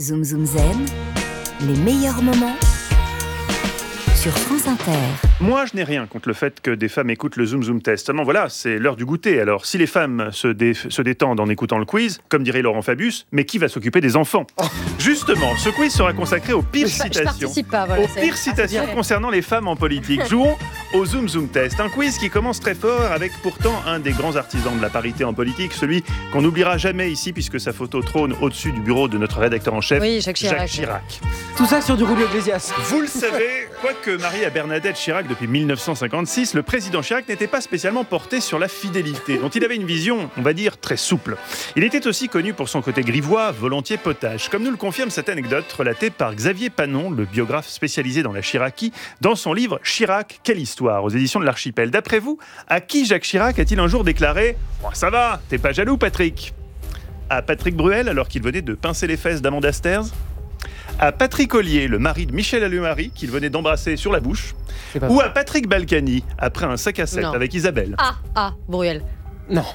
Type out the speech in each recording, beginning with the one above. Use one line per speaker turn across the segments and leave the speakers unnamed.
Zoom Zoom Zen, les meilleurs moments sur France Inter.
Moi, je n'ai rien contre le fait que des femmes écoutent le Zoom Zoom Test. Seulement, voilà, c'est l'heure du goûter. Alors, si les femmes se détendent en écoutant le quiz, comme dirait Laurent Fabius, mais qui va s'occuper des enfants ? Justement, ce quiz sera consacré aux pires citations. Aux pires citations concernant les femmes en politique. Jouons au Zoom Zoom Test. Un quiz qui commence très fort avec pourtant un des grands artisans de la parité en politique, celui qu'on n'oubliera jamais ici puisque sa photo trône au-dessus du bureau de notre rédacteur en chef,
oui, Jacques
Chirac.
Tout ça sur du Julio Iglesias.
Vous le savez, quoique marié à Bernadette Chirac depuis 1956, le président Chirac n'était pas spécialement porté sur la fidélité, dont il avait une vision, on va dire, très souple. Il était aussi connu pour son côté grivois, volontiers potache, comme nous le confirme cette anecdote relatée par Xavier Panon, le biographe spécialisé dans la Chiraquie, dans son livre Chirac, quelle histoire, aux éditions de l'Archipel. D'après vous, à qui Jacques Chirac a-t-il un jour déclaré « Ça va, t'es pas jaloux, Patrick ?» À Patrick Bruel, alors qu'il venait de pincer les fesses d'Amanda Sters ? À Patrick Ollier, le mari de Michel Allemarie, qu'il venait d'embrasser sur la bouche, ou à Patrick Balkany, après un 5 à 7 avec Isabelle.
Bruel.
Non.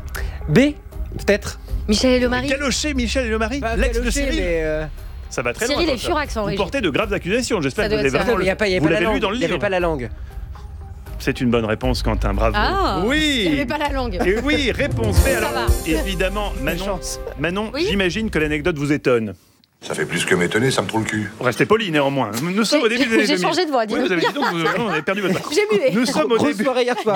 B, peut-être.
Michel Allemarie.
Caloché Michel Allemarie, l'ex de Cyril.
Mais
Ça va très
Cyril
loin.
et Furax sont en régie.
Vous portez de graves accusations, j'espère que vous avez vraiment
il
lu dans le livre.
Il n'y avait pas la langue.
C'est une bonne réponse, Quentin, bravo. Oui.
Il n'y avait pas la langue.
Et oui, réponse B. Alors, évidemment, Manon,
Oui.
J'imagine que l'anecdote vous étonne.
Ça fait plus que m'étonner, ça me trouve le cul.
Restez poli néanmoins. Nous sommes au début des années 2000.
J'ai changé de voix,
Oui, vous avez dit donc, vous avez perdu votre voix.
J'ai mué.
Nous sommes au début.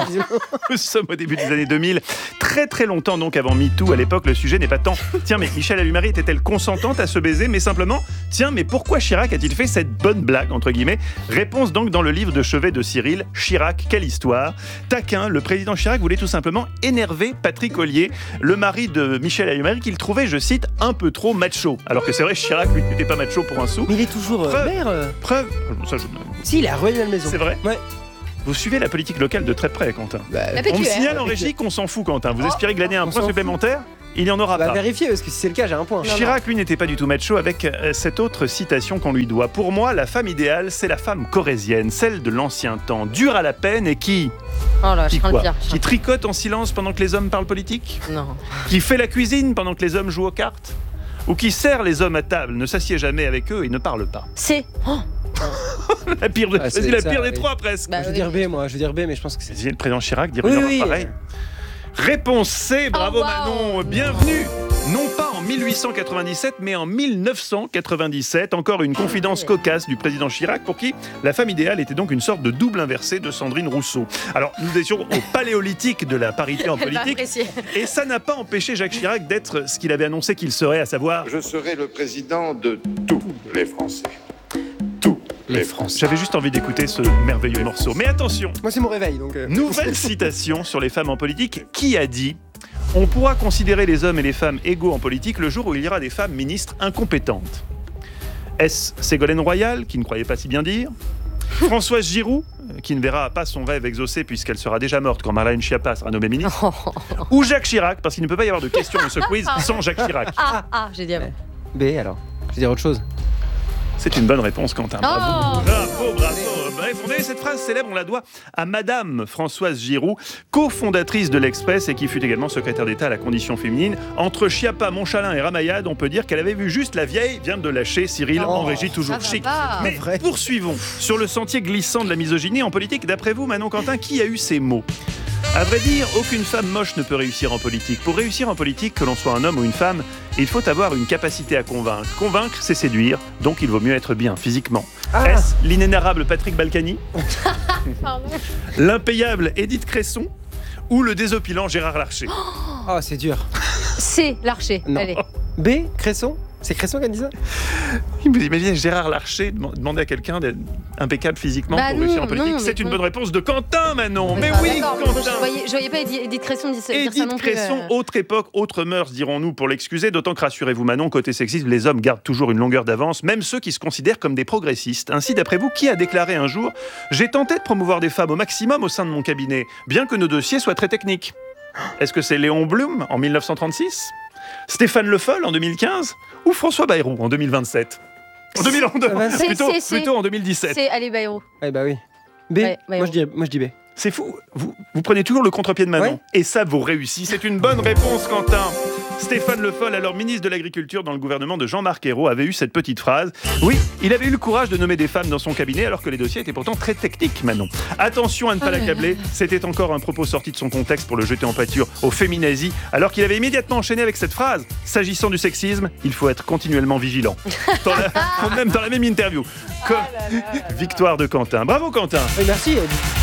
Nous sommes au début des années 2000. Très très longtemps donc avant MeToo. À l'époque, le sujet n'est pas tant « Tiens, mais Michel Allemarie était-elle consentante à ce baiser ?» mais simplement « Tiens, mais pourquoi Chirac a-t-il fait cette bonne blague ?» entre guillemets. Réponse donc dans le livre de chevet de Cyril, Chirac, quelle histoire. Taquin, le président Chirac voulait tout simplement énerver Patrick Ollier, le mari de Michel Allemarie, qu'il trouvait, je cite, un peu trop macho. Alors que c'est vrai, Chirac, lui, n'était pas macho pour un sou.
Mais il est toujours maire.
Preuve. Ça,
Si, il est à Rueil-Malmaison.
C'est vrai.
Ouais.
Vous suivez la politique locale de très près, Quentin.
La
On me
PQR.
signale en régie qu'on s'en fout, Quentin. Vous espérez glaner un
on
point
s'en
supplémentaire ? Il n'y en aura pas.
Vérifier, parce que si c'est le cas, j'ai un point.
Chirac, lui, n'était pas du tout macho avec cette autre citation qu'on lui doit. Pour moi, la femme idéale, c'est la femme corrézienne, celle de l'ancien temps, dure à la peine et qui Qui tricote en silence pendant que les hommes parlent politique ?
Non.
Qui fait la cuisine pendant que les hommes jouent aux cartes ? Ou qui sert les hommes à table, ne s'assied jamais avec eux et ne parle pas ?
C'est.
La pire, des trois, presque.
Bah,
Je veux dire B, mais je pense que c'est...
Le président Chirac dirait pareil. Réponse C, bravo Manon, bienvenue. Non pas en 1897, mais en 1997. Encore une confidence cocasse du président Chirac, pour qui la femme idéale était donc une sorte de double inversé de Sandrine Rousseau. Alors, nous étions au paléolithique de la parité en politique. Et ça n'a pas empêché Jacques Chirac d'être ce qu'il avait annoncé qu'il serait, à savoir...
Je serai le président de tous les Français. Tous les Français.
J'avais juste envie d'écouter ce merveilleux morceau. Mais attention,
Moi, c'est mon réveil, donc...
nouvelle citation sur les femmes en politique. Qui a dit « On pourra considérer les hommes et les femmes égaux en politique le jour où il y aura des femmes ministres incompétentes ». Est-ce Ségolène Royal, qui ne croyait pas si bien dire ? Françoise Giroud, qui ne verra pas son rêve exaucé puisqu'elle sera déjà morte quand Marlène Schiappa sera nommée ministre ? Ou Jacques Chirac, parce qu'il ne peut pas y avoir de question de ce quiz sans Jacques Chirac.
J'ai dit avant.
B, alors. Je vais dire autre chose.
C'est une bonne réponse, Quentin. Bravo.
Oh.
Bravo. Bref, cette phrase célèbre, on la doit à Madame Françoise Giroud, cofondatrice de l'Express et qui fut également secrétaire d'État à la condition féminine. Entre Schiappa, Montchalin et Ramayad, on peut dire qu'elle avait vu juste la vieille, vient de lâcher Cyril en régie, toujours chic. Mais poursuivons sur le sentier glissant de la misogynie en politique. D'après vous, Manon Quentin, qui a eu ces mots ? À vrai dire, aucune femme moche ne peut réussir en politique. Pour réussir en politique, que l'on soit un homme ou une femme, il faut avoir une capacité à convaincre. Convaincre, c'est séduire, donc il vaut mieux être bien physiquement. Est-ce l'inénarrable Patrick Balkany ? L'impayable Édith Cresson ? Ou le désopilant Gérard Larcher ?
Oh, c'est dur.
C'est Larcher.
Non.
Allez.
B, Cresson ? C'est Cresson qui a dit ça ?
Vous imaginez Gérard Larcher demander à quelqu'un d'être impeccable physiquement pour réussir en politique ? C'est une bonne réponse de Quentin, Manon. Mais oui, Quentin.
Je voyais pas Édith Cresson dire ça non
Édith
plus.
Cresson, autre époque, autre mœurs, dirons-nous pour l'excuser. D'autant que, rassurez-vous Manon, côté sexisme, les hommes gardent toujours une longueur d'avance, même ceux qui se considèrent comme des progressistes. Ainsi, d'après vous, qui a déclaré un jour « J'ai tenté de promouvoir des femmes au maximum au sein de mon cabinet, bien que nos dossiers soient très techniques ». Est-ce que c'est Léon Blum en 1936 ? Stéphane Le Foll en 2015 ? Ou François Bayrou en 2027 ? En 2022, plutôt en 2017.
C'est Ali Bayrou.
Eh bah oui. B, moi je dis B.
C'est fou, vous prenez toujours le contre-pied de Manon.
Ouais.
Et ça vous réussit, c'est une bonne réponse Quentin. Stéphane Le Foll, alors ministre de l'Agriculture dans le gouvernement de Jean-Marc Ayrault, avait eu cette petite phrase. Oui, il avait eu le courage de nommer des femmes dans son cabinet alors que les dossiers étaient pourtant très techniques, Manon. Attention à ne pas l'accabler, c'était encore un propos sorti de son contexte pour le jeter en pâture au féminazie, alors qu'il avait immédiatement enchaîné avec cette phrase. S'agissant du sexisme, il faut être continuellement vigilant. Même dans la même interview. Victoire de Quentin. Bravo Quentin.
Merci.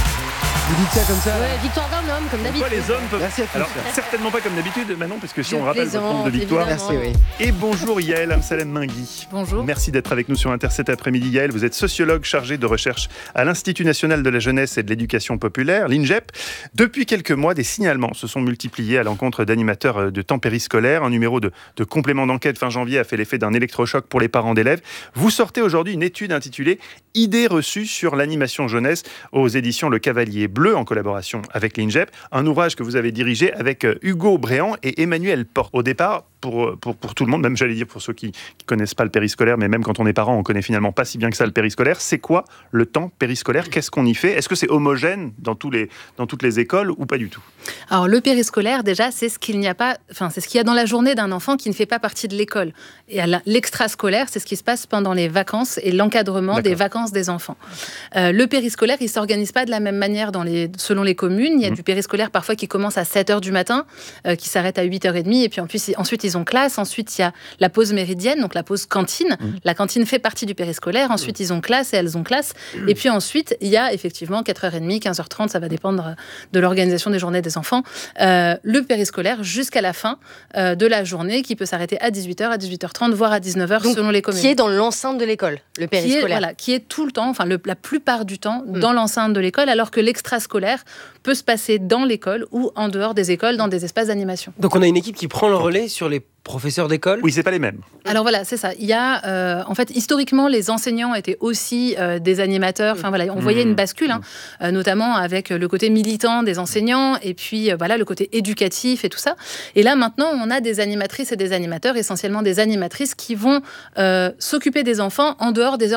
Vous dites ça comme ça.
Ouais, victoire d'un homme, comme d'habitude.
Pourquoi les hommes peuvent...
Merci à tous.
Alors, certainement pas comme d'habitude, Manon, parce que si
Je
on rappelle votre nombre de victoires...
plaisante,
Merci, oui.
Et bonjour Yael Amsalem Mingui.
Bonjour.
Merci d'être avec nous sur Inter cet après-midi. Yael, vous êtes sociologue chargé de recherche à l'Institut national de la jeunesse et de l'éducation populaire, l'INJEP. Depuis quelques mois, des signalements se sont multipliés à l'encontre d'animateurs de temps périscolaire. Un numéro de complément d'enquête fin janvier a fait l'effet d'un électrochoc pour les parents d'élèves. Vous sortez aujourd'hui une étude intitulée « Idées reçues sur l'animation jeunesse » aux éditions Le Cavalier Bleu en collaboration avec l'INJEP, un ouvrage que vous avez dirigé avec Hugo Bréant et Emmanuel Porte. Au départ, pour tout le monde, même j'allais dire pour ceux qui connaissent pas le périscolaire, mais même quand on est parent, on connaît finalement pas si bien que ça le périscolaire. C'est quoi le temps périscolaire? Qu'est-ce qu'on y fait? Est-ce que c'est homogène dans toutes les écoles ou pas du tout?
Alors le périscolaire, déjà, c'est ce qu'il n'y a pas, c'est ce qu'il y a dans la journée d'un enfant qui ne fait pas partie de l'école. Et l'extrascolaire, c'est ce qui se passe pendant les vacances et l'encadrement des vacances des enfants. Le périscolaire, il s'organise pas de la même manière selon les communes. Il y a du périscolaire parfois qui commence à 7h du matin, qui s'arrête à 8h30, et puis ensuite ils ont classe. Ensuite, il y a la pause méridienne, donc la pause cantine. La cantine fait partie du périscolaire. Ensuite, ils ont classe et elles ont classe. Et puis ensuite, il y a effectivement 4h30, 15h30, ça va dépendre de l'organisation des journées des enfants. Le périscolaire jusqu'à la fin de la journée, qui peut s'arrêter à 18h, à 18h30, voire à 19h, donc, selon les communes.
Qui est dans l'enceinte de l'école, le périscolaire.
Qui est tout le temps, la plupart du temps, dans l'enceinte de l'école, alors que l'extrascolaire peut se passer dans l'école ou en dehors des écoles, dans des espaces d'animation.
Donc on a une équipe qui prend le relais sur les professeurs d'école?
Oui, c'est pas les mêmes.
Alors voilà, c'est ça. Il y a, en fait, historiquement, les enseignants étaient aussi des animateurs. Enfin voilà, on voyait une bascule, notamment avec le côté militant des enseignants et puis le côté éducatif et tout ça. Et là, maintenant, on a des animatrices et des animateurs, essentiellement des animatrices, qui vont s'occuper des enfants en dehors des heures